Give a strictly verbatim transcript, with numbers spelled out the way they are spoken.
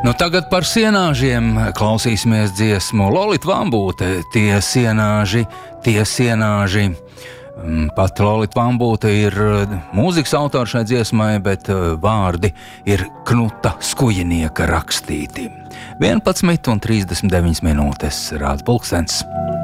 Nu, tagad par sienāžiem klausīsimies dziesmu Lolita Vambūte. Tie sienāži, tie sienāži. Pati Lolita Vambūte ir mūzikas autors šai dziesmai, bet vārdi ir Knuta Skujinieka rakstīti. vienpadsmit un trīsdesmit deviņas minūtes rāda pulkstens.